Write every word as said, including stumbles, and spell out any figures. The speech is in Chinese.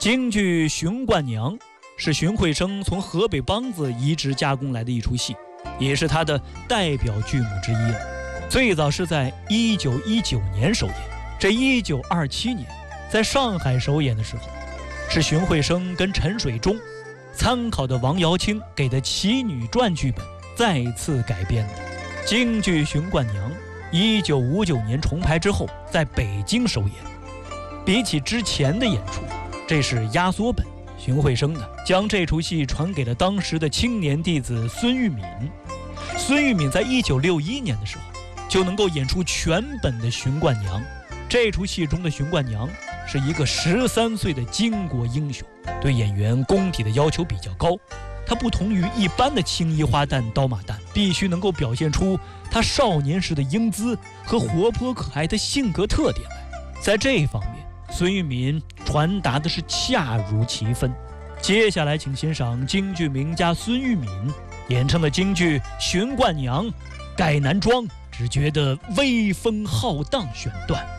京剧《荀冠娘》是荀慧生从河北梆子移植加工来的一出戏，也是他的代表剧目之一了。最早是在一九一九年首演，这一九二七年在上海首演的时候，是荀慧生跟陈水忠参考的王瑶卿给的《奇女传》剧本再次改编的。京剧《荀冠娘》一九五九年重排之后，在北京首演。比起之前的演出，这是压缩本。荀慧生呢，将这出戏传给了当时的青年弟子孙玉敏。孙玉敏在一九六一年的时候就能够演出全本的《荀冠娘》。这出戏中的荀冠娘是一个十三岁的巾帼英雄，对演员功底的要求比较高。她不同于一般的青衣花旦、刀马旦，必须能够表现出她少年时的英姿和活泼可爱的性格特点来。在这一方面，孙玉敏传达的是恰如其分。接下来请欣赏京剧名家孙玉敏演唱的京剧《荀冠娘》，改男装只觉得威风浩荡选段。